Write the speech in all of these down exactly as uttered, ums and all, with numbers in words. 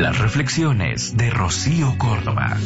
Las reflexiones de Rocío Córdoba.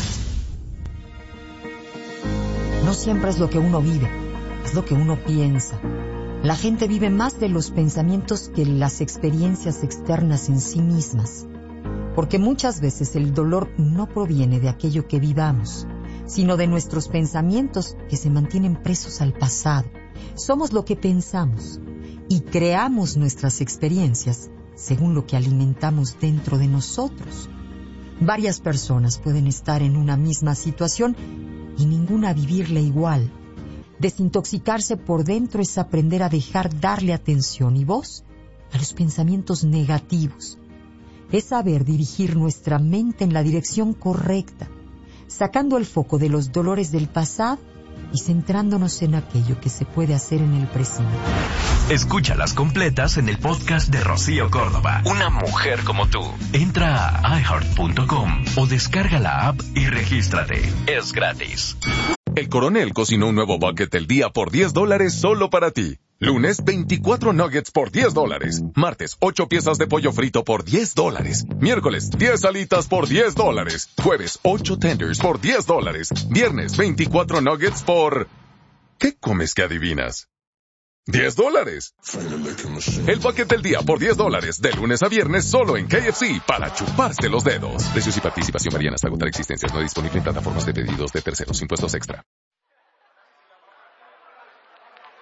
No siempre es lo que uno vive, es lo que uno piensa. La gente vive más de los pensamientos que las experiencias externas en sí mismas. Porque muchas veces el dolor no proviene de aquello que vivamos, sino de nuestros pensamientos que se mantienen presos al pasado. Somos lo que pensamos y creamos nuestras experiencias según lo que alimentamos dentro de nosotros. Varias personas pueden estar en una misma situación y ninguna vivirla igual. Desintoxicarse por dentro es aprender a dejar darle atención y voz a los pensamientos negativos. Es saber dirigir nuestra mente en la dirección correcta, sacando el foco de los dolores del pasado y centrándonos en aquello que se puede hacer en el presente. Escúchalas completas en el podcast de Rocío Córdoba. Una mujer como tú. Entra a i heart punto com o descarga la app y regístrate. Es gratis. El Coronel cocinó un nuevo bucket del día por diez dólares solo para ti. Lunes, veinticuatro nuggets por diez dólares. Martes, ocho piezas de pollo frito por diez dólares. Miércoles, diez alitas por diez dólares. Jueves, ocho tenders por diez dólares. Viernes, veinticuatro nuggets por... ¿Qué comes que adivinas? ¡diez dólares! El bucket del día por diez dólares, de lunes a viernes solo en K F C, para chuparse los dedos. Precios y participación varían hasta agotar existencias. No disponible en plataformas de pedidos de terceros. Impuestos extra.